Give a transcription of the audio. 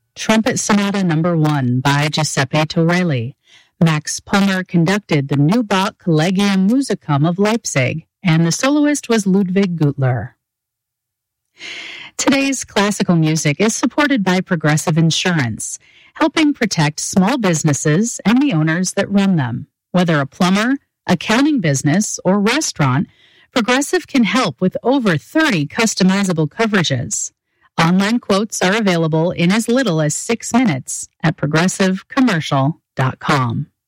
Trumpet Sonata No. 1 by Giuseppe Torelli. Max Pommer conducted the Neubach Collegium Musicum of Leipzig, and the soloist was Ludwig Gutler. Today's classical music is supported by Progressive Insurance, helping protect small businesses and the owners that run them. Whether a plumber, accounting business, or restaurant, Progressive can help with over 30 customizable coverages. Online quotes are available in as little as 6 minutes at progressivecommercial.com.